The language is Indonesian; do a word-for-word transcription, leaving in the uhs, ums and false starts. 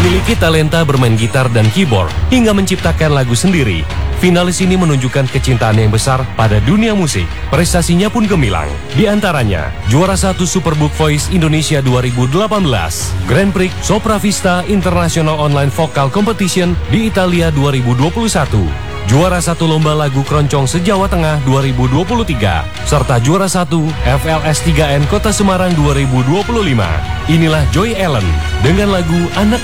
Memiliki talenta bermain gitar dan keyboard hingga menciptakan lagu sendiri, finalis ini menunjukkan kecintaan yang besar pada dunia musik. Prestasinya pun gemilang. Di antaranya, juara satu Superbook Voice Indonesia dua ribu delapan belas, Grand Prix Sopra Vista International Online Vocal Competition di Italia dua ribu dua puluh satu, juara satu Lomba Lagu Keroncong se-Jawa Tengah dua ribu dua puluh tiga, serta juara satu F L S tiga N Kota Semarang dua ribu dua puluh lima. Inilah Joy Ellen dengan lagu Anak